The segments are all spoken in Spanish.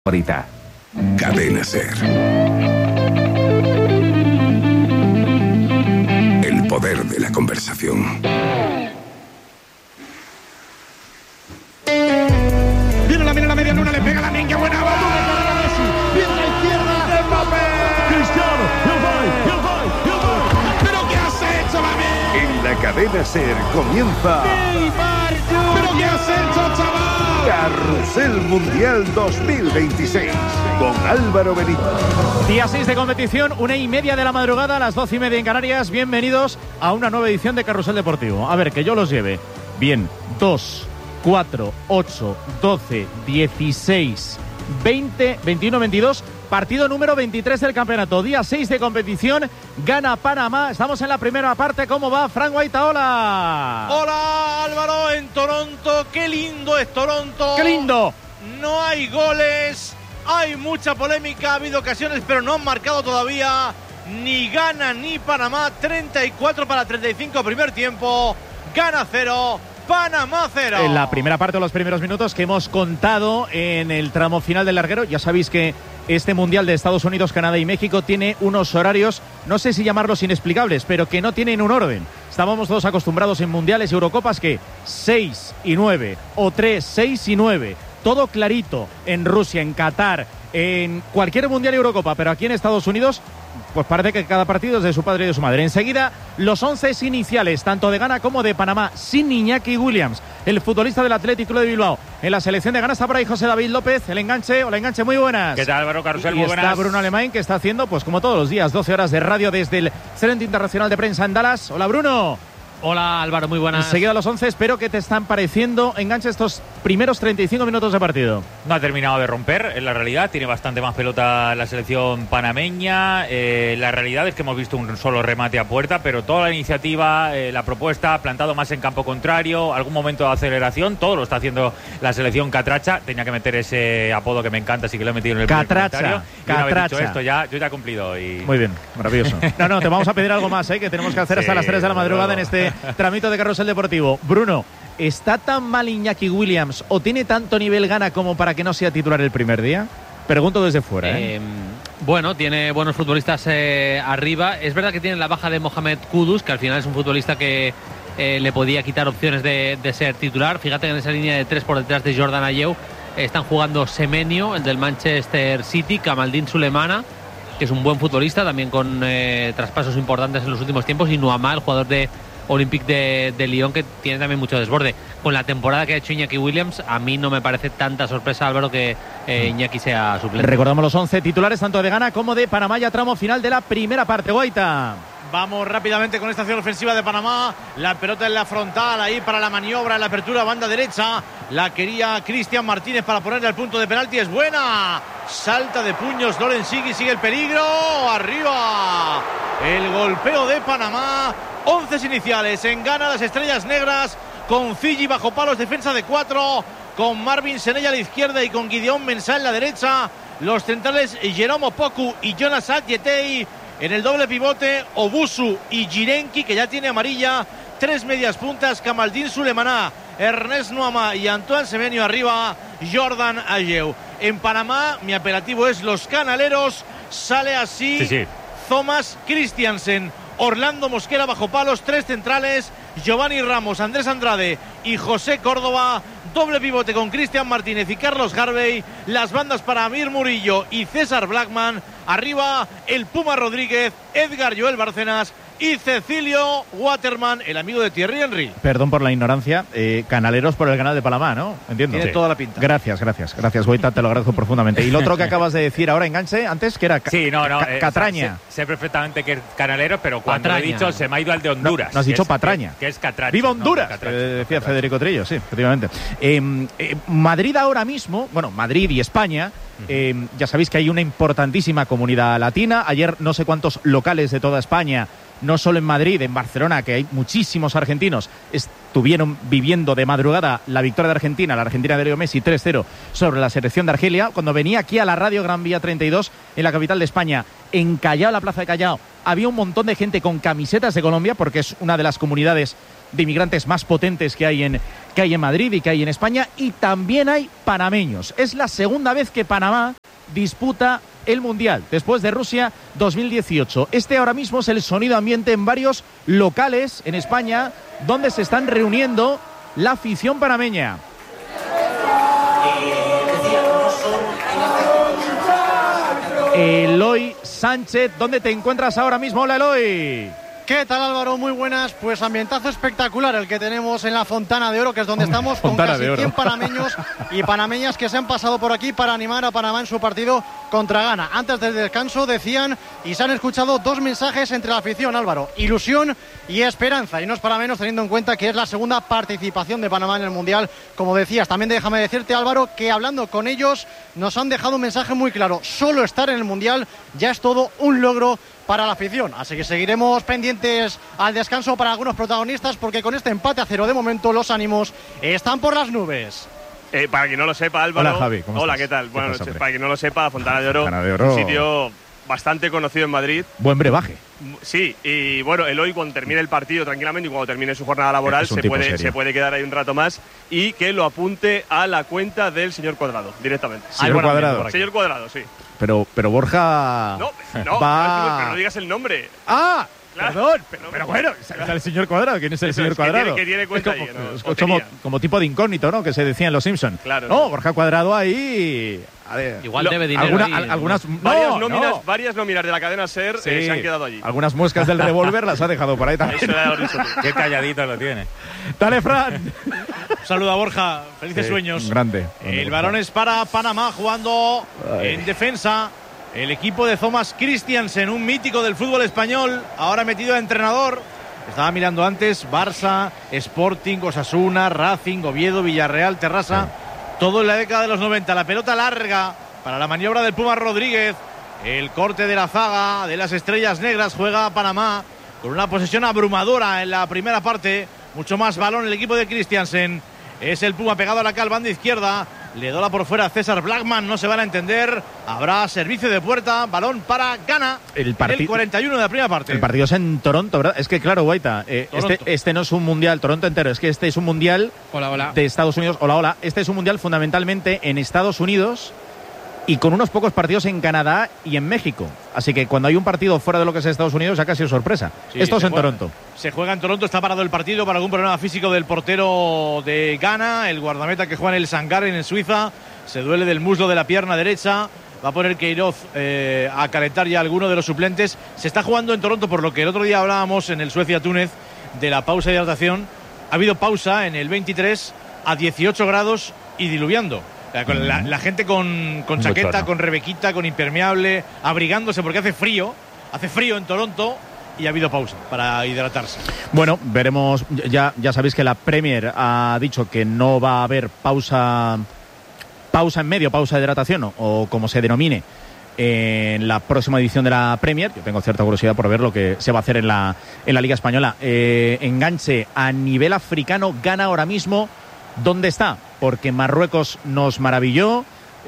Ahorita. Cadena Ser. El poder de la conversación. Viene la media luna, le pega la niña, buena bola. Viene la izquierda, Mbappé. Cristiano, he'll buy. ¿Pero qué has hecho, mami? En la Cadena Ser comienza Neymar, ¿pero qué has hecho, chaval? Carrusel Mundial 2026 con Álvaro Benito. Día 6 de competición, 1:30 de la madrugada, a las 12:30 en Canarias. Bienvenidos a una nueva edición de Carrusel Deportivo. A ver, que yo los lleve. Bien, 2, 4, 8, 12, 16, 20, 21, 22. Partido número 23 del campeonato. Día 6 de competición. Gana Panamá. Estamos en la primera parte. ¿Cómo va, Fran Guaitaola? Hola, Álvaro, en Toronto. Qué lindo es Toronto. ¡Qué lindo! No hay goles. Hay mucha polémica. Ha habido ocasiones, pero no han marcado todavía. Ni gana ni Panamá. 34 para 35 primer tiempo. Gana 0. Panamá 0. En la primera parte, de los primeros minutos que hemos contado en el tramo final del larguero. Ya sabéis que este Mundial de Estados Unidos, Canadá y México tiene unos horarios, no sé si llamarlos inexplicables, pero que no tienen un orden. Estábamos todos acostumbrados en Mundiales y Eurocopas que 6 y 9 o 3, 6 y 9. Todo clarito en Rusia, en Qatar, en cualquier Mundial y Eurocopa, pero aquí en Estados Unidos pues parece que cada partido es de su padre y de su madre. Enseguida, los 11 iniciales, tanto de Ghana como de Panamá, sin Iñaki Williams, el futbolista del Athletic Club de Bilbao. En la selección de Ghana está por ahí José David López, el enganche. Hola, enganche, muy buenas. ¿Qué tal, Álvaro? Carrusel, muy buenas. Y está Bruno Alemán, que está haciendo, pues como todos los días, 12 horas de radio desde el Centro Internacional de Prensa en Dallas. Hola, Bruno. Hola, Álvaro, muy buenas. Enseguida los 11, espero que te están pareciendo, enganche, estos primeros 35 minutos de partido. No ha terminado de romper, en la realidad, tiene bastante más pelota la selección panameña. La realidad es que hemos visto un solo remate a puerta, pero toda la iniciativa, la propuesta, plantado más en campo contrario, algún momento de aceleración, todo lo está haciendo la selección catracha. Tenía que meter ese apodo que me encanta, así que lo he metido en el catracha, comentario. Y una vez dicho esto, yo ya he cumplido. Y... Muy bien, maravilloso. No, te vamos a pedir algo más, que tenemos que hacer hasta las 3 de la madrugada en este tramito de Carrusel Deportivo. Bruno, ¿está tan mal Iñaki Williams o tiene tanto nivel Ghana como para que no sea titular el primer día? Pregunto desde fuera. Bueno, tiene buenos futbolistas arriba. Es verdad que tiene la baja de Mohamed Kudus, que al final es un futbolista que le podía quitar opciones de ser titular. Fíjate que en esa línea de 3 por detrás de Jordan Ayew están jugando Semenyo, el del Manchester City, Kamaldeen Sulemana, que es un buen futbolista, también con traspasos importantes en los últimos tiempos, y Nuamá, el jugador de Olympique de Lyon, que tiene también mucho desborde. Con la temporada que ha hecho Iñaki Williams, a mí no me parece tanta sorpresa, Álvaro, que Iñaki sea suplente. Recordamos los 11 titulares tanto de Ghana como de Panamá, ya tramo final de la primera parte. Guaita. Vamos rápidamente con esta acción ofensiva de Panamá. La pelota en la frontal, ahí para la maniobra, en la apertura, banda derecha. La quería Cristian Martínez para ponerle al punto de penalti. Es buena. Salta de puños Loren Sigui, sigue el peligro. Arriba. El golpeo de Panamá. 11 iniciales en Ghana, las estrellas negras, con Fiji bajo palos, defensa de 4, con Marvin Senella a la izquierda y con Gideon Mensah en la derecha. Los centrales Jerome Opoku y Jonas Adjetey. En el doble pivote, Obusu y Jirenki, que ya tiene amarilla. 3 medias puntas, Kamaldeen Sulemana, Ernest Nuamá y Antoine Semenyo arriba, Jordan Ayew. En Panamá, mi apelativo es los canaleros. Sale así Sí. Thomas Christiansen, Orlando Mosquera bajo palos, 3 centrales, Giovanni Ramos, Andrés Andrade y José Córdoba. Doble pivote con Cristian Martínez y Carlos Garvey. Las bandas para Amir Murillo y César Blackman. Arriba el Puma Rodríguez, Edgar Joel Bárcenas y Cecilio Waterman, el amigo de Thierry Henry. Perdón por la ignorancia, canaleros por el canal de Panamá, ¿no? Entiendo. Tiene toda la pinta. Gracias, Guaita, te lo agradezco profundamente. Y lo otro que acabas de decir ahora, enganche, antes, que era Catraña. Sé perfectamente que es canalero, pero cuando Patraña. Lo he dicho se me ha ido al de Honduras. No has dicho Patraña. Que es Catracha. ¡Viva Honduras! No, Catracha, decía Catracha. Federico Trillo, sí, efectivamente. Madrid ahora mismo, Madrid y España, ya sabéis que hay una importantísima comunidad latina. Ayer no sé cuántos locales de toda España, no solo en Madrid, en Barcelona, que hay muchísimos argentinos, estuvieron viviendo de madrugada la victoria de Argentina, la Argentina de Leo Messi 3-0 sobre la selección de Argelia. Cuando venía aquí a la radio Gran Vía 32, en la capital de España, en Callao, la plaza de Callao, había un montón de gente con camisetas de Colombia, porque es una de las comunidades de inmigrantes más potentes que hay en Madrid y que hay en España, y también hay panameños. Es la segunda vez que Panamá disputa el Mundial, después de Rusia 2018. Este ahora mismo es el sonido ambiente en varios locales en España donde se están reuniendo la afición panameña. Eloy Sánchez, ¿dónde te encuentras ahora mismo? Hola, Eloy. ¿Qué tal, Álvaro? Muy buenas. Pues ambientazo espectacular el que tenemos en la Fontana de Oro, que es donde estamos, con casi 100 panameños y panameñas que se han pasado por aquí para animar a Panamá en su partido contra Ghana. Antes del descanso decían, y se han escuchado dos mensajes entre la afición, Álvaro: ilusión y esperanza. Y no es para menos, teniendo en cuenta que es la segunda participación de Panamá en el Mundial. Como decías, también déjame decirte, Álvaro, que hablando con ellos nos han dejado un mensaje muy claro: solo estar en el Mundial ya es todo un logro para la afición. Así que seguiremos pendientes al descanso para algunos protagonistas, porque con este empate a 0 de momento los ánimos están por las nubes. Para quien no lo sepa, Álvaro. Hola, Javi. Hola, ¿qué tal? Buenas noches. Para quien no lo sepa, Fontana de Oro, un sitio bastante conocido en Madrid. Buen brebaje. Sí, y bueno, Eloy, cuando termine el partido tranquilamente y cuando termine su jornada laboral, se puede quedar ahí un rato más, y que lo apunte a la cuenta del señor Cuadrado directamente. Señor Cuadrado. Señor Cuadrado, sí. Pero Borja... No, va... no digas el nombre. ¡Ah! Claro, pero bueno, el señor Cuadrado. ¿Quién es el señor Cuadrado? Que tiene cuenta como tipo de incógnito, ¿no? Que se decía en Los Simpsons. Claro. No, Borja Cuadrado ahí... Igual debe dinero varias nóminas de la cadena SER se han quedado allí. Algunas muescas del revólver las ha dejado por ahí también. Qué calladito lo tiene. Dale, Fran. Saluda, Borja. Felices sueños. Grande. El balón es para Panamá, jugando en defensa el equipo de Thomas Christiansen, un mítico del fútbol español, ahora metido a entrenador. Estaba mirando antes Barça, Sporting, Osasuna, Racing, Oviedo, Villarreal, Terrassa. Todo en la década de los 90. La pelota larga para la maniobra del Puma Rodríguez. El corte de la zaga de las Estrellas Negras. Juega Panamá con una posesión abrumadora en la primera parte. Mucho más balón el equipo de Christiansen. Es el Puma pegado a la banda izquierda. Le dola por fuera a César Blackman. No se van a entender. Habrá servicio de puerta. Balón para Ghana. El 41 de la primera parte. El partido es en Toronto, ¿verdad? Es que claro, Guaita, este no es un mundial Toronto entero. Es que este es un mundial de Estados Unidos. Hola. Este es un mundial fundamentalmente en Estados Unidos y con unos pocos partidos en Canadá y en México. Así que cuando hay un partido fuera de lo que es Estados Unidos, ya casi es sorpresa. Esto es en Toronto. Se juega en Toronto, está parado el partido por algún problema físico del portero de Ghana, el guardameta que juega en el Sangaren en Suiza. Se duele del muslo de la pierna derecha. Va a poner Queiroz a calentar ya alguno de los suplentes. Se está jugando en Toronto, por lo que el otro día hablábamos en el Suecia-Túnez de la pausa de hidratación. Ha habido pausa en el 23 a 18 grados y diluviando. La gente con chaqueta, con rebequita, con impermeable, abrigándose porque hace frío en Toronto, y ha habido pausa para hidratarse. Bueno, veremos. Ya sabéis que la Premier ha dicho que no va a haber pausa en medio, pausa de hidratación, o como se denomine, en la próxima edición de la Premier. Yo tengo cierta curiosidad por ver lo que se va a hacer en la Liga Española. Enganche a nivel africano, Ghana ahora mismo, ¿dónde está? Porque Marruecos nos maravilló,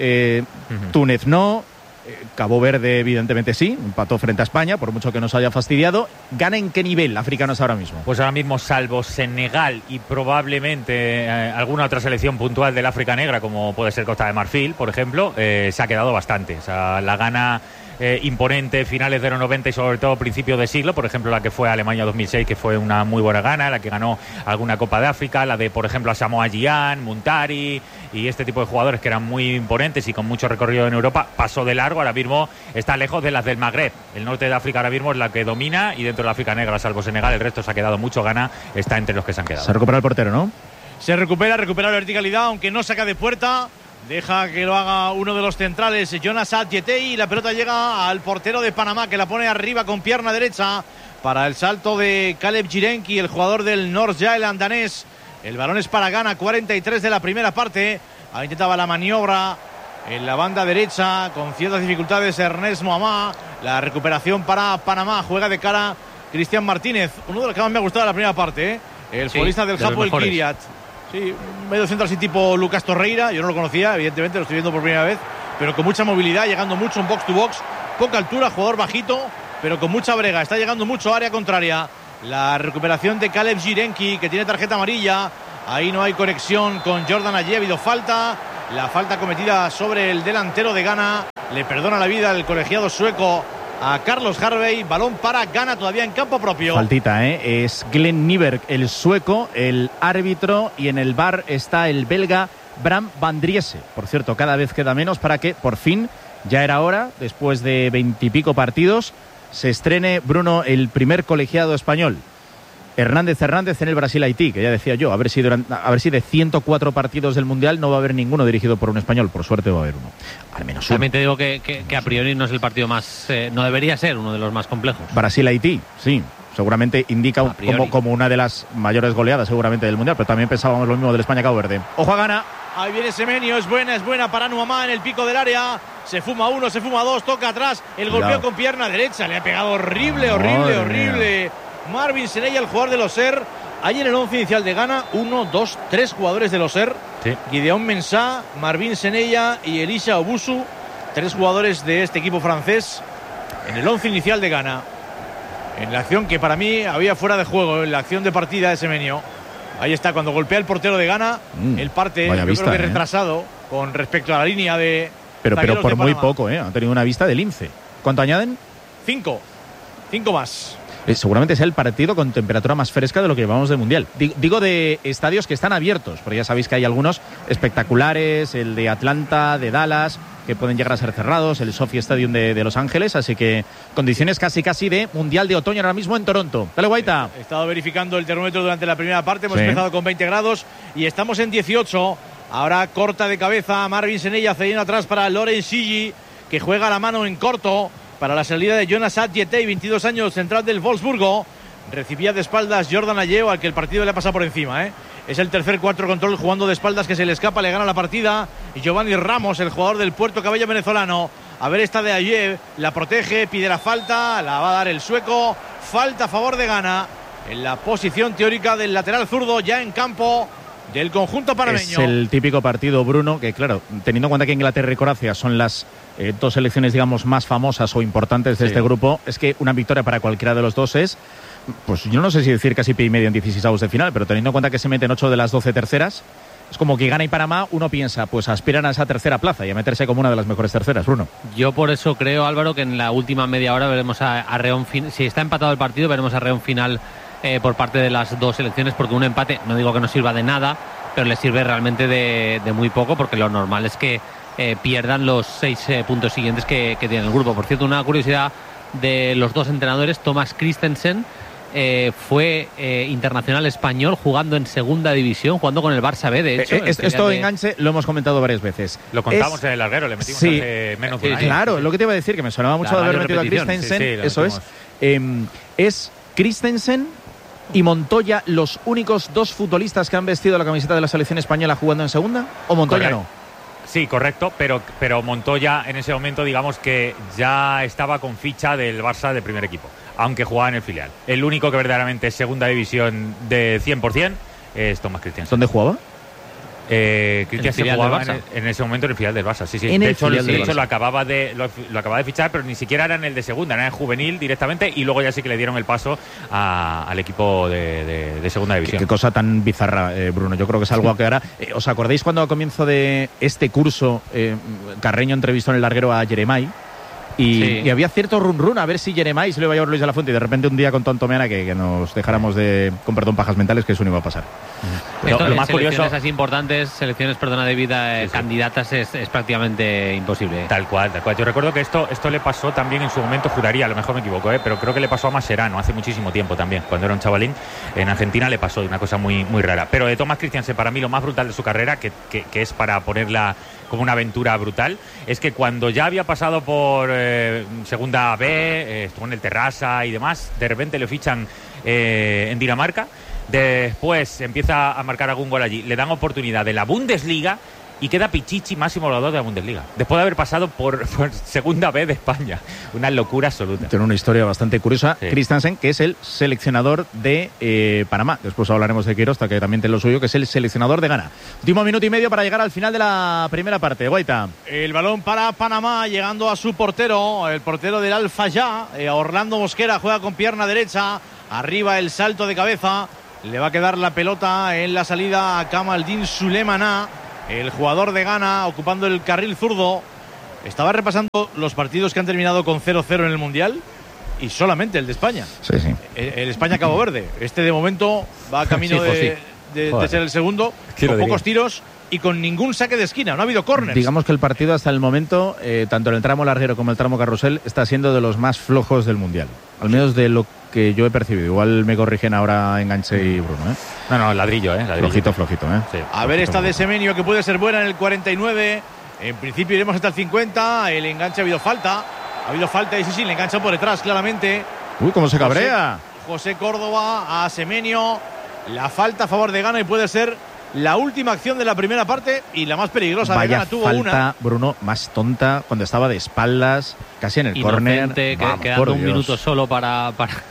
Túnez no, Cabo Verde evidentemente sí, empató frente a España, por mucho que nos haya fastidiado. ¿Gana en qué nivel africanos ahora mismo? Pues ahora mismo, salvo Senegal y probablemente alguna otra selección puntual del África Negra, como puede ser Costa de Marfil, por ejemplo, se ha quedado bastante. O sea, la Ghana imponente, finales de los 90 y sobre todo principios de siglo, por ejemplo la que fue Alemania 2006, que fue una muy buena Ghana, la que ganó alguna Copa de África, la de por ejemplo Asamoah Gyan, Muntari y este tipo de jugadores que eran muy imponentes y con mucho recorrido en Europa, pasó de largo. Ahora mismo está lejos de las del Magreb. El norte de África ahora mismo es la que domina, y dentro de la África Negra, salvo Senegal, el resto se ha quedado mucho. Ghana está entre los que se han quedado. Se recupera el portero, ¿no? Se recupera la verticalidad, aunque no saca de puerta. Deja que lo haga uno de los centrales, Jonas Adjetei, y la pelota llega al portero de Panamá, que la pone arriba con pierna derecha para el salto de Caleb Jirenki, el jugador del North Island danés. El balón es para Ghana, 43 de la primera parte. Ahí intentaba la maniobra en la banda derecha con ciertas dificultades Ernest Moamá. La recuperación para Panamá, juega de cara Cristian Martínez, uno de los que más me ha gustado de la primera parte, el futbolista del Hapoel Kiryat. Sí, medio central así tipo Lucas Torreira. Yo no lo conocía, evidentemente, lo estoy viendo por primera vez, pero con mucha movilidad, llegando mucho en box to box, poca altura, jugador bajito, pero con mucha brega. Está llegando mucho a área contraria La recuperación de Caleb Jirenki, que tiene tarjeta amarilla. Ahí no hay conexión con Jordan Ayew. Ha habido falta. La falta cometida sobre el delantero de Ghana. Le perdona la vida el colegiado sueco a Carlos Harvey. Balón para Ghana todavía en campo propio. Faltita, es Glenn Nyberg, el sueco, el árbitro, y en el VAR está el belga Bram van Driese. Por cierto, cada vez queda menos para que por fin, ya era hora, después de 20 y pico partidos, se estrene, Bruno, el primer colegiado español. Hernández en el Brasil-Haití, que ya decía yo, a ver si de 104 partidos del Mundial no va a haber ninguno dirigido por un español. Por suerte va a haber uno, al menos uno. También te digo que a priori no es el partido más, no debería ser uno de los más complejos. Brasil-Haití, sí, seguramente indica como una de las mayores goleadas seguramente del Mundial, pero también pensábamos lo mismo del España-Cabo Verde. Ojo a Ghana. Ahí viene Semenyo, es buena para Nuamá en el pico del área. Se fuma uno, se fuma dos, toca atrás. El golpeo con pierna derecha, le ha pegado horrible. Marvin Senella, el jugador de los SER. Hay en el 11 inicial de Ghana 1, 2, 3 jugadores de los SER. Sí. Gideon Mensah, Marvin Senella y Elisha Obusu. 3 jugadores de este equipo francés en el 11 inicial de Ghana. En la acción que para mí había fuera de juego, en la acción de partida de Semenyo. Ahí está, cuando golpea el portero de Ghana, el parte, yo creo que retrasado con respecto a la línea de... Pero por muy poco, ha tenido una vista de lince. ¿Cuánto añaden? 5 más. Seguramente sea el partido con temperatura más fresca de lo que llevamos del Mundial. Digo de estadios que están abiertos, porque ya sabéis que hay algunos espectaculares, el de Atlanta, de Dallas, que pueden llegar a ser cerrados, el SoFi Stadium de Los Ángeles, así que condiciones casi de Mundial de otoño ahora mismo en Toronto. Dale, Guaita. He estado verificando el termómetro durante la primera parte, hemos empezado con 20 grados y estamos en 18. Ahora corta de cabeza Marvin Senella, cediendo atrás para Loren Shigi, que juega la mano en corto para la salida de Jonas Adjetey, 22 años, central del Wolfsburgo. Recibía de espaldas Jordan Ayew, al que el partido le ha pasado por encima, Es el tercer cuarto control jugando de espaldas que se le escapa, le gana la partida. Y Giovanni Ramos, el jugador del Puerto Cabello venezolano. A ver esta de Ayew, la protege, pide la falta, la va a dar el sueco. Falta a favor de Ghana en la posición teórica del lateral zurdo, ya en campo del conjunto panameño. Es el típico partido, Bruno, que claro, teniendo en cuenta que Inglaterra y Croacia son las dos selecciones, digamos, más famosas o importantes de este grupo, es que una victoria para cualquiera de los dos es, pues yo no sé si decir casi pie y medio en 16avos de final, pero teniendo en cuenta que se meten 8 de las 12 terceras, es como que Ghana y Panamá, uno piensa, pues aspiran a esa tercera plaza y a meterse como una de las mejores terceras, Bruno. Yo por eso creo, Álvaro, que en la última media hora veremos arreón final. Si está empatado el partido, veremos arreón final por parte de las dos selecciones, porque un empate, no digo que no sirva de nada, pero le sirve realmente de muy poco, porque lo normal es que pierdan los 6 puntos siguientes que tiene el grupo. Por cierto, una curiosidad de los dos entrenadores, Thomas Christensen fue internacional español jugando en segunda división, jugando con el Barça B, de hecho. Esto enganche lo hemos comentado varias veces. Lo contamos en el larguero, le metimos hace menos de un año. Claro, lo que te iba a decir, que me sonaba mucho de haber metido a Christensen, eso es Christensen y Montoya los únicos dos futbolistas que han vestido la camiseta de la selección española jugando en segunda, ¿o Montoya no? Sí, correcto, pero Montoya en ese momento, digamos que ya estaba con ficha del Barça de primer equipo, aunque jugaba en el filial. El único que verdaderamente es segunda división de 100% es Thomas Christensen. ¿Dónde jugaba? Christensen jugaba en ese momento en el filial del Barça. Sí. De hecho lo acababa de fichar, pero ni siquiera era en el de segunda, era en el juvenil directamente, y luego ya sí que le dieron el paso al equipo de segunda división. Qué cosa tan bizarra, Bruno. Yo creo que es algo que ahora... ¿Os acordáis cuando a comienzo de este curso Carreño entrevistó en el larguero a Jeremai? Y había cierto run a ver si Jeremai se lo iba a llevar Luis de la Fuente, y de repente un día con Tonto Meana que nos dejáramos con perdón, pajas mentales, que eso no iba a pasar. Lo más curioso, así importantes, selecciones de vida candidatas, es prácticamente imposible. Tal cual. Yo recuerdo que esto le pasó también en su momento, juraría, a lo mejor me equivoco, pero creo que le pasó a Mascherano hace muchísimo tiempo también, cuando era un chavalín. En Argentina le pasó una cosa muy, muy rara. Pero de Thomas Christensen, para mí lo más brutal de su carrera, que es para ponerla como una aventura brutal, es que cuando ya había pasado por segunda B, estuvo en el Terrassa y demás, de repente le fichan en Dinamarca, después empieza a marcar algún gol allí, le dan oportunidad de la Bundesliga y queda Pichichi máximo goleador de la Bundesliga, después de haber pasado por segunda B de España. Una locura absoluta. Tiene una historia bastante curiosa. Christensen, que es el seleccionador de Panamá. Después hablaremos de Quirosta, que también tiene lo suyo, que es el seleccionador de Ghana. Último minuto y medio para llegar al final de la primera parte. Guaita. El balón para Panamá, llegando a su portero, el portero del Al-Fayha, Orlando Mosquera, juega con pierna derecha. Arriba el salto de cabeza. Le va a quedar la pelota en la salida a Kamaldeen Sulemana, el jugador de Ghana, ocupando el carril zurdo. Estaba repasando los partidos que han terminado con 0-0 en el Mundial y solamente el de España. Sí. El España-Cabo Verde. Este de momento va camino de ser el segundo, con pocos tiros y con ningún saque de esquina. No ha habido córners. Digamos que el partido hasta el momento, tanto en el tramo larguero como el tramo carrusel, está siendo de los más flojos del Mundial. Al menos de lo que yo he percibido. Igual me corrigen ahora Enganche y Bruno, ¿eh? No, ladrillo, ladrillo. Flojito, ¿eh? Sí, a ver esta de Semenyo, que puede ser buena en el 49. En principio iremos hasta el 50. El enganche ha habido falta. Y sí, le engancha por detrás, claramente. Uy, cómo se cabrea. José Córdoba a Semenyo. La falta a favor de Ghana y puede ser la última acción de la primera parte y la más peligrosa. Vaya de Ghana. Tuvo falta, una. Bruno, más tonta, cuando estaba de espaldas, casi en el córner. Quedando un minuto solo para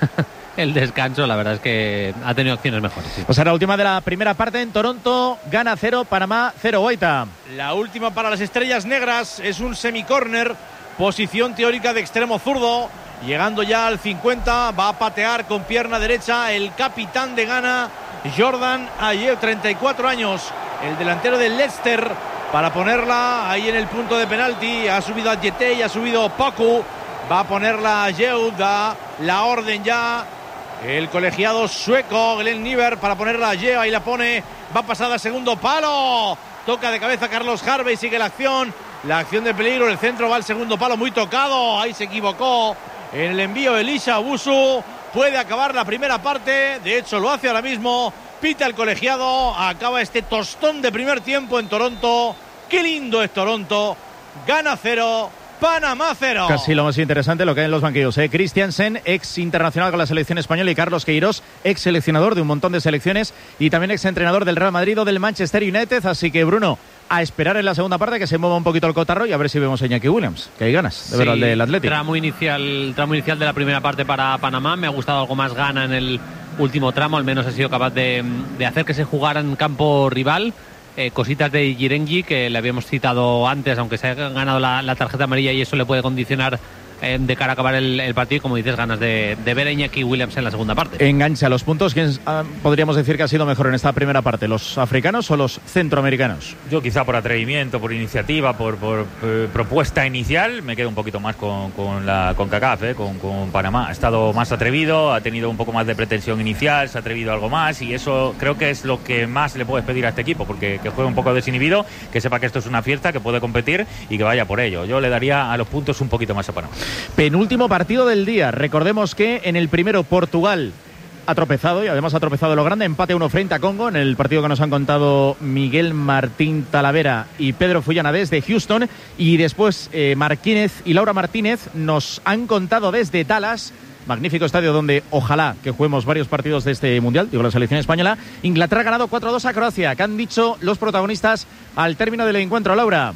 el descanso. La verdad es que ha tenido opciones mejores. Sí. Pues la última de la primera parte en Toronto. Ghana 0, Panamá 0, Guaita. La última para las estrellas negras es un semicórner. Posición teórica de extremo zurdo. Llegando ya al 50, va a patear con pierna derecha el capitán de Ghana, Jordan Ayew, 34 años, el delantero del Leicester, para ponerla ahí en el punto de penalti. Ha subido a Yetey, ha subido Poku, va a ponerla Ayew, da la orden ya el colegiado sueco Glenn Niver para ponerla Ayew, ahí la pone, va pasada segundo palo, toca de cabeza Carlos Harvey, sigue la acción de peligro, el centro va al segundo palo, muy tocado, ahí se equivocó en el envío Elisha Owusu. Puede acabar la primera parte, de hecho lo hace ahora mismo, pita el colegiado, acaba este tostón de primer tiempo en Toronto. Qué lindo es Toronto. Ghana 0, Panamá 0. Casi lo más interesante lo que hay en los banquillos, ¿eh? Christiansen, ex internacional con la selección española, y Carlos Queiroz, ex seleccionador de un montón de selecciones y también ex entrenador del Real Madrid o del Manchester United. Así que, Bruno, a esperar en la segunda parte que se mueva un poquito el cotarro y a ver si vemos a Iñaki Williams, que hay ganas de ver al del Atlético. Tramo inicial de la primera parte para Panamá. Me ha gustado algo más Ghana en el último tramo, al menos ha sido capaz de hacer que se jugara en campo rival. Cositas de Yirengi, que le habíamos citado antes, aunque se haya ganado la tarjeta amarilla, y eso le puede condicionar de cara a acabar el partido. Y como dices, ganas de ver a Iñaki Williams en la segunda parte. Engancha los puntos. ¿Quién podríamos decir que ha sido mejor en esta primera parte? ¿Los africanos o los centroamericanos? Yo quizá por atrevimiento, por iniciativa, por propuesta inicial, me quedo un poquito más con CONCACAF, con Panamá. Ha estado más atrevido, ha tenido un poco más de pretensión inicial, se ha atrevido algo más, y eso creo que es lo que más le puedes pedir a este equipo, porque que juegue un poco desinhibido, que sepa que esto es una fiesta, que puede competir y que vaya por ello. Yo le daría a los puntos un poquito más a Panamá. Penúltimo partido del día. Recordemos que en el primero Portugal ha tropezado, y además ha tropezado lo grande. Empate 1 frente a Congo en el partido que nos han contado Miguel Martín Talavera y Pedro Fullana desde Houston. Y después Marquínez y Laura Martínez nos han contado desde Dallas, magnífico estadio donde ojalá que juguemos varios partidos de este Mundial, digo la selección española. Inglaterra ha ganado 4-2 a Croacia. ¿Qué han dicho los protagonistas al término del encuentro, Laura?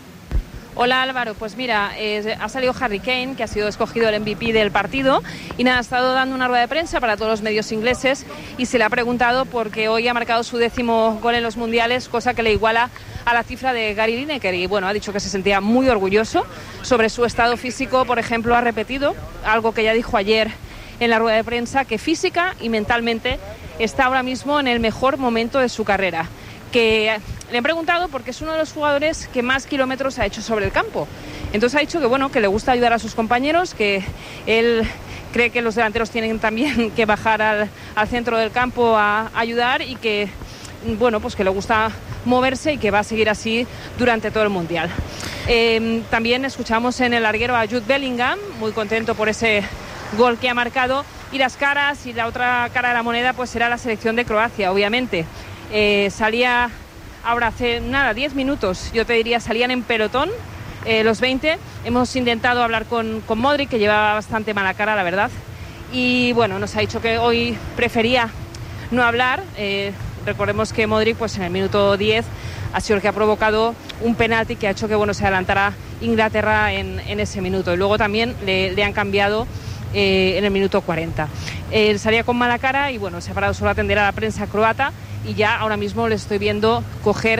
Hola Álvaro, pues mira, ha salido Harry Kane, que ha sido escogido el MVP del partido, y nada, ha estado dando una rueda de prensa para todos los medios ingleses y se le ha preguntado porque hoy ha marcado su 10º gol en los mundiales, cosa que le iguala a la cifra de Gary Lineker, y bueno, ha dicho que se sentía muy orgulloso. Sobre su estado físico, por ejemplo, ha repetido algo que ya dijo ayer en la rueda de prensa, que física y mentalmente está ahora mismo en el mejor momento de su carrera. Que le han preguntado porque es uno de los jugadores que más kilómetros ha hecho sobre el campo. Entonces ha dicho que bueno, que le gusta ayudar a sus compañeros, que él cree que los delanteros tienen también que bajar al centro del campo a ayudar, y que bueno, pues que le gusta moverse y que va a seguir así durante todo el Mundial. También escuchamos en el larguero a Jude Bellingham, muy contento por ese gol que ha marcado, y las caras, y la otra cara de la moneda pues será la selección de Croacia, obviamente. Salía ahora hace 10 minutos, yo te diría, salían en pelotón los 20. Hemos intentado hablar con Modric, que llevaba bastante mala cara, la verdad, y bueno, nos ha dicho que hoy prefería no hablar. Recordemos que Modric, pues en el minuto 10 ha sido el que ha provocado un penalti que ha hecho que bueno, se adelantara Inglaterra en ese minuto, y luego también le han cambiado en el minuto 40. Salía con mala cara y bueno, se ha parado solo a atender a la prensa croata, y ya ahora mismo le estoy viendo coger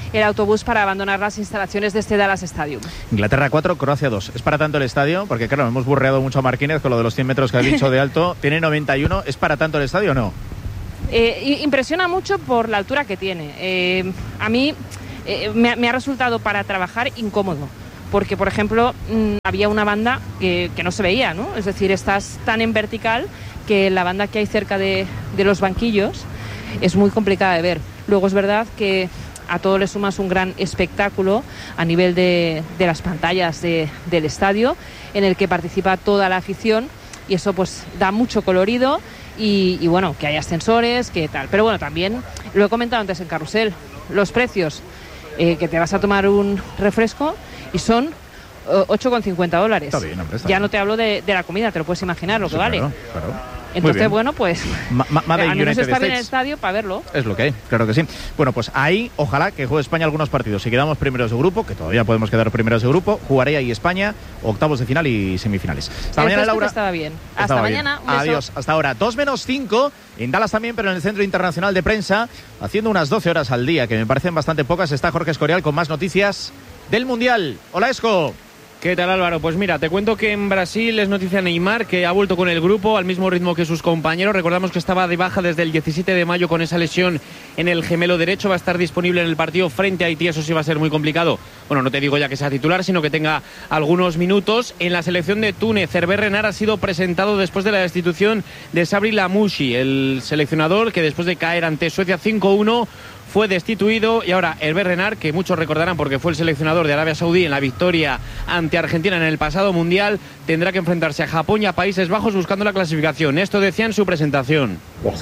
el autobús para abandonar las instalaciones de este Dallas Stadium. Inglaterra 4, Croacia 2. ¿Es para tanto el estadio? Porque claro, hemos burreado mucho a Marquínez con lo de los 100 metros que ha dicho de alto. Tiene 91. ¿Es para tanto el estadio o no? Impresiona mucho por la altura que tiene. A mí me ha resultado para trabajar incómodo. Porque, por ejemplo, había una banda que no se veía, ¿no? Es decir, estás tan en vertical que la banda que hay cerca de los banquillos es muy complicada de ver. Luego es verdad que a todo le sumas un gran espectáculo a nivel de las pantallas del estadio, en el que participa toda la afición, y eso pues da mucho colorido y bueno, que hay ascensores, que tal. Pero bueno, también lo he comentado antes en Carrusel, los precios, que te vas a tomar un refresco y son $8,50. Está bien, hombre, está ya bien. No te hablo de la comida, te lo puedes imaginar lo que vale. Claro. Entonces, bueno, pues al menos está bien el estadio para verlo. Es lo que hay, claro que sí. Bueno, pues ahí, ojalá que juegue España algunos partidos. Si quedamos primeros de grupo, que todavía podemos quedar primeros de grupo, jugaré ahí España, octavos de final y semifinales. Hasta mañana, Laura. Estaba bien. Hasta mañana. Un beso. Adiós. Hasta ahora. 2:05 en Dallas también, pero en el Centro Internacional de Prensa, haciendo unas 12 horas al día, que me parecen bastante pocas. Está Jorge Escorial con más noticias del Mundial. Hola, Esco. ¿Qué tal, Álvaro? Pues mira, te cuento que en Brasil es noticia Neymar, que ha vuelto con el grupo al mismo ritmo que sus compañeros. Recordamos que estaba de baja desde el 17 de mayo con esa lesión en el gemelo derecho. Va a estar disponible en el partido frente a Haití. Eso sí va a ser muy complicado. Bueno, no te digo ya que sea titular, sino que tenga algunos minutos. En la selección de Túnez, Hervé Renard ha sido presentado después de la destitución de Sabri Lamouchi, el seleccionador que después de caer ante Suecia 5-1 fue destituido, y ahora Hervé Renard, que muchos recordarán porque fue el seleccionador de Arabia Saudí en la victoria ante Argentina en el pasado Mundial, tendrá que enfrentarse a Japón y a Países Bajos buscando la clasificación. Esto decía en su presentación.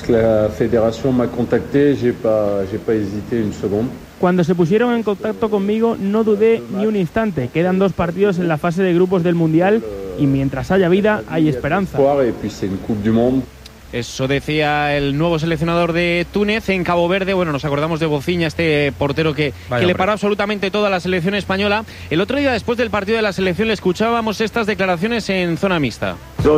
Cuando se pusieron en contacto conmigo no dudé ni un instante. Quedan 2 partidos en la fase de grupos del Mundial y mientras haya vida hay esperanza. Eso decía el nuevo seleccionador de Túnez. En Cabo Verde, bueno, nos acordamos de Bociña, este portero que le paró absolutamente toda la selección española. El otro día, después del partido de la selección, le escuchábamos estas declaraciones en zona mixta.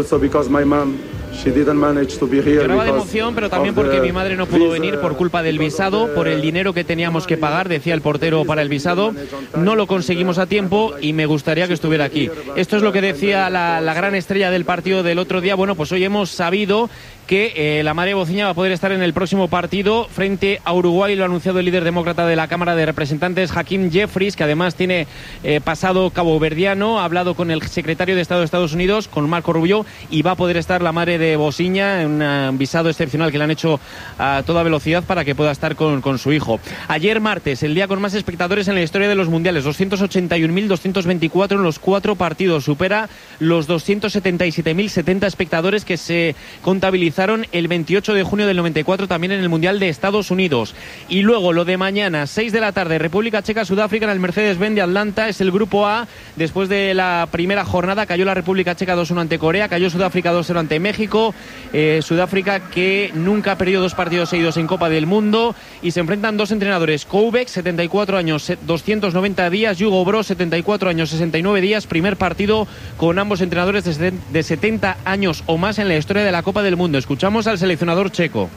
Lloraba de emoción, pero también porque mi madre no pudo venir por culpa del visado, por el dinero que teníamos que pagar, decía el portero, para el visado. No lo conseguimos a tiempo y me gustaría que estuviera aquí. Esto es lo que decía la gran estrella del partido del otro día. Bueno, pues hoy hemos sabido que la madre de Bociña va a poder estar en el próximo partido frente a Uruguay. Lo ha anunciado el líder demócrata de la Cámara de Representantes, Hakeem Jeffries, que además tiene pasado caboverdiano. Ha hablado con el secretario de Estado de Estados Unidos, con Marco Rubio, y va a poder estar la madre de Bociña en un visado excepcional que le han hecho a toda velocidad para que pueda estar con su hijo. Ayer martes, el día con más espectadores en la historia de los mundiales, 281.224 en los 4 partidos, supera los 277.070 espectadores que se contabilizaron el 28 de junio del 94 también en el Mundial de Estados Unidos. Y luego lo de mañana, 6 de la tarde, República Checa, Sudáfrica en el Mercedes-Benz de Atlanta. Es el grupo A. Después de la primera jornada cayó la República Checa 2-1 ante Corea, cayó Sudáfrica 2-0 ante México. Sudáfrica, que nunca ha perdido 2 partidos seguidos en Copa del Mundo, y se enfrentan 2 entrenadores. Koubek, 74 años, 290 días, Hugo Broz, 74 años, 69 días. Primer partido con ambos entrenadores de 70 años o más en la historia de la Copa del Mundo. Escuchamos al seleccionador checo.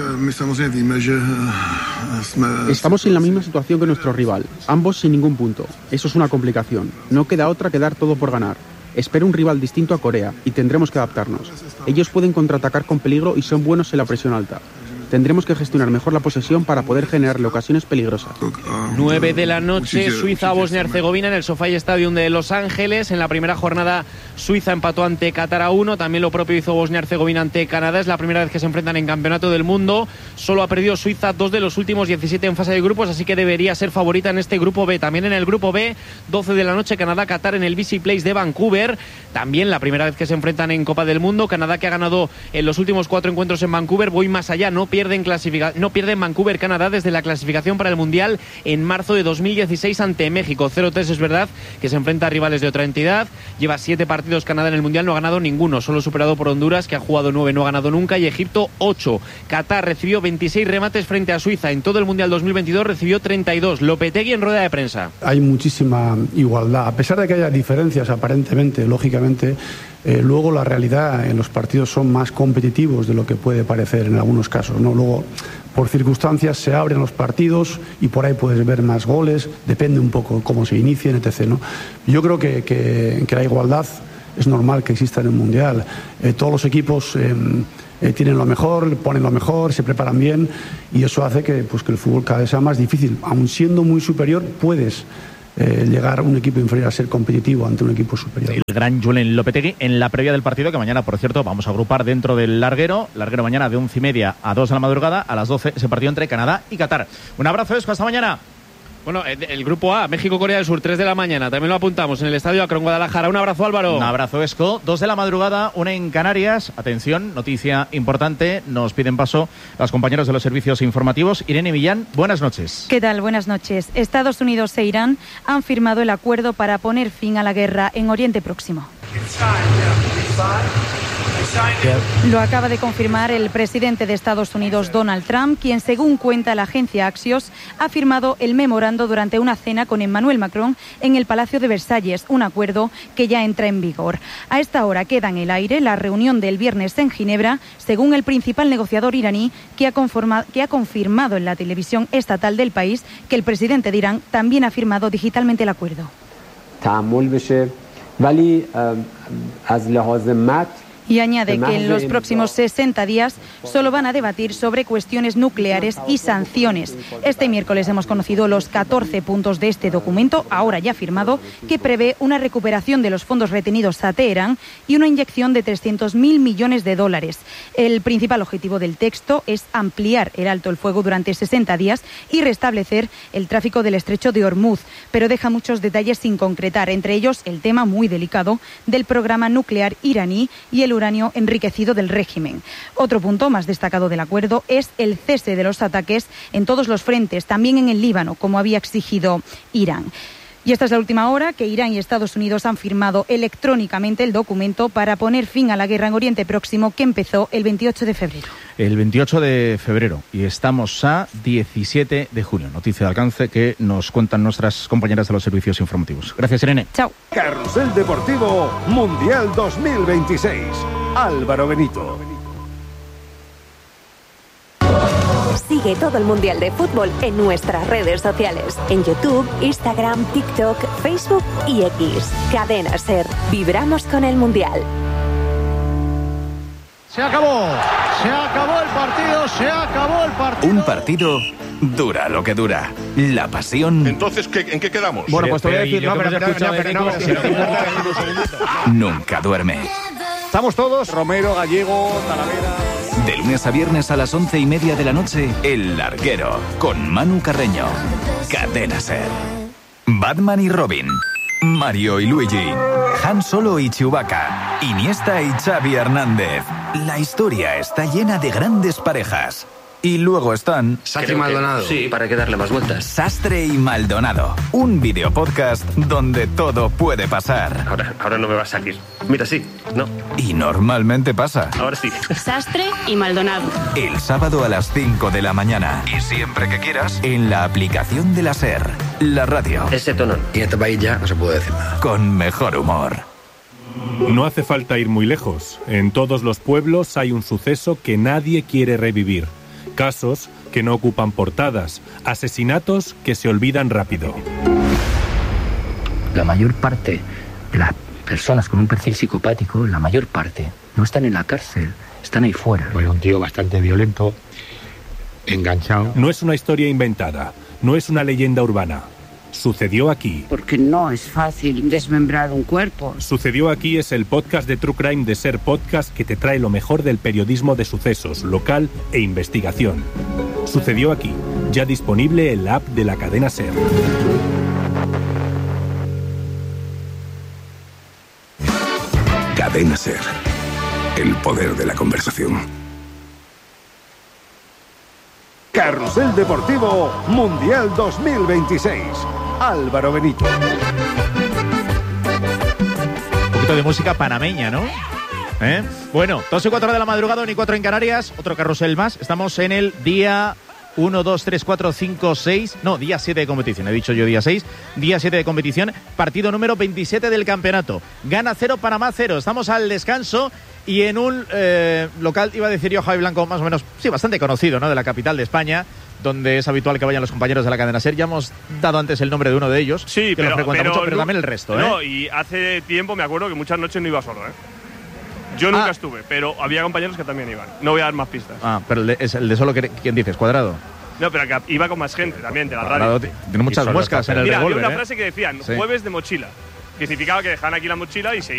Estamos en la misma situación que nuestro rival, ambos sin ningún punto. Eso es una complicación. No queda otra que dar todo por ganar. Espero un rival distinto a Corea y tendremos que adaptarnos. Ellos pueden contraatacar con peligro y son buenos en la presión alta. Tendremos que gestionar mejor la posesión para poder generarle ocasiones peligrosas. 9 de la noche, Suiza, Bosnia-Herzegovina en el SoFi Stadium de Los Ángeles. En la primera jornada, Suiza empató ante Qatar a 1. También lo propio hizo Bosnia-Herzegovina ante Canadá. Es la primera vez que se enfrentan en Campeonato del Mundo. Solo ha perdido Suiza 2 de los últimos 17 en fase de grupos, así que debería ser favorita en este grupo B. También en el grupo B, 12 de la noche, Canadá-Qatar en el BC Place de Vancouver. También la primera vez que se enfrentan en Copa del Mundo. Canadá, que ha ganado en los últimos 4 encuentros en Vancouver. Voy más allá, no pierde en Vancouver, Canadá, desde la clasificación para el Mundial en marzo de 2016 ante México. 0-3. Es verdad que se enfrenta a rivales de otra entidad. Lleva 7 partidos Canadá en el Mundial, no ha ganado ninguno, solo superado por Honduras, que ha jugado 9, no ha ganado nunca, y Egipto 8. Qatar recibió 26 remates frente a Suiza. En todo el Mundial 2022 recibió 32. Lopetegui en rueda de prensa. Hay muchísima igualdad, a pesar de que haya diferencias aparentemente, lógicamente. Luego la realidad en los partidos son más competitivos de lo que puede parecer en algunos casos, ¿no? ¿no? Luego, por circunstancias se abren los partidos y por ahí puedes ver más goles, depende un poco cómo se inicien, etc., ¿no? Yo creo que la igualdad es normal que exista en el Mundial. Todos los equipos tienen lo mejor, ponen lo mejor, se preparan bien, y eso hace que el fútbol cada vez sea más difícil. Aun siendo muy superior, puedes llegar un equipo inferior a ser competitivo ante un equipo superior. El gran Julen Lopetegui en la previa del partido, que mañana, por cierto, vamos a agrupar dentro del Larguero mañana de 11:30 a 2 de la madrugada, a las 12 ese partido entre Canadá y Qatar. Un abrazo, Esco, hasta mañana. Bueno, el grupo A, México-Corea del Sur, 3 de la mañana, también lo apuntamos en el Estadio Akron, Guadalajara. Un abrazo, Álvaro. Un abrazo, Esco. 2 de la madrugada, 1 en Canarias. Atención, noticia importante, nos piden paso las compañeras de los servicios informativos. Irene Millán, buenas noches. ¿Qué tal? Buenas noches. Estados Unidos e Irán han firmado el acuerdo para poner fin a la guerra en Oriente Próximo. Lo acaba de confirmar el presidente de Estados Unidos, Donald Trump, quien, según cuenta la agencia Axios, ha firmado el memorando durante una cena con Emmanuel Macron en el Palacio de Versalles, un acuerdo que ya entra en vigor. A esta hora queda en el aire la reunión del viernes en Ginebra, según el principal negociador iraní, que ha confirmado en la televisión estatal del país que el presidente de Irán también ha firmado digitalmente el acuerdo. Y añade que en los próximos 60 días solo van a debatir sobre cuestiones nucleares y sanciones. Este miércoles hemos conocido los 14 puntos de este documento, ahora ya firmado, que prevé una recuperación de los fondos retenidos a Teherán y una inyección de $300.000 millones. El principal objetivo del texto es ampliar el alto el fuego durante 60 días y restablecer el tráfico del estrecho de Hormuz, pero deja muchos detalles sin concretar, entre ellos el tema muy delicado del programa nuclear iraní y el uranio enriquecido del régimen. Otro punto más destacado del acuerdo es el cese de los ataques en todos los frentes, también en el Líbano, como había exigido Irán. Y esta es la última hora que Irán y Estados Unidos han firmado electrónicamente el documento para poner fin a la guerra en Oriente Próximo, que empezó el 28 de febrero. El 28 de febrero y estamos a 17 de junio. Noticia de alcance que nos cuentan nuestras compañeras de los servicios informativos. Gracias, Irene. Chao. Carrusel Deportivo Mundial 2026. Álvaro Benito. Sigue todo el Mundial de Fútbol en nuestras redes sociales. En YouTube, Instagram, TikTok, Facebook y X. Cadena SER. Vibramos con el Mundial. Se acabó el partido. Un partido dura lo que dura. La pasión. Entonces, ¿en qué quedamos? Bueno, pues te voy a decir, nunca duerme. Estamos todos, Romero, Gallego, Talavera. De lunes a viernes a las 11:30 de la noche, El Larguero, con Manu Carreño. Cadena SER. Batman y Robin. Mario y Luigi. Han Solo y Chewbacca. Iniesta y Xavi Hernández. La historia está llena de grandes parejas. Y luego están... Sastre y Maldonado. Sí, para que darle más vueltas. Sastre y Maldonado. Un videopodcast donde todo puede pasar. Ahora no me va a salir. Mira, sí, no. Y normalmente pasa. Ahora sí. Sastre y Maldonado. El sábado a las 5 de la mañana. Y siempre que quieras, en la aplicación de la SER. La radio. Ese tono. Y en este país ya no se puede decir nada. Con mejor humor. No hace falta ir muy lejos. En todos los pueblos hay un suceso que nadie quiere revivir. Casos que no ocupan portadas, asesinatos que se olvidan rápido. La mayor parte de las personas con un perfil psicopático, la mayor parte, no están en la cárcel, están ahí fuera. Bueno, un tío bastante violento, enganchado. No es una historia inventada, no es una leyenda urbana. Sucedió aquí. Porque no es fácil desmembrar un cuerpo. Sucedió aquí es el podcast de True Crime de SER Podcast que te trae lo mejor del periodismo de sucesos, local e investigación. Sucedió aquí, ya disponible en la app de la cadena SER. Cadena SER. El poder de la conversación. Carrusel Deportivo Mundial 2026. Álvaro Benito. Un poquito de música panameña, ¿no? Bueno, 2:04 de la madrugada, 1:04 en Canarias. Otro carrusel más. Estamos en el día 1, 2, 3, 4, 5, 6. No, día 7 de competición. He dicho yo día 6. Día 7 de competición. Partido número 27 del campeonato. Gana 0, Panamá 0. Estamos al descanso y en un local, iba a decir yo, Javi Blanco, más o menos, sí, bastante conocido, ¿no? De la capital de España, donde es habitual que vayan los compañeros de la cadena SER. Ya hemos dado antes el nombre de uno de ellos, sí, que lo frecuenta mucho, pero también el resto. No, y hace tiempo me acuerdo que muchas noches no iba solo, Yo nunca estuve, pero había compañeros que también iban. No voy a dar más pistas. Pero es el de solo, ¿quién dices? ¿Cuadrado? No, pero que iba con más gente también, de la Cuadrado radio. Tiene muchas muescas en el Mira, revólver. había una frase que decían, jueves de mochila. Que significaba que dejaban aquí la mochila y se